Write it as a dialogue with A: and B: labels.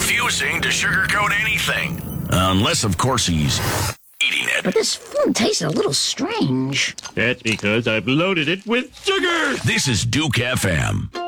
A: refusing to sugarcoat anything. Unless, of course, he's eating it.
B: But this food tastes a little strange.
C: That's because I've loaded it with sugar.
A: This is Duke FM.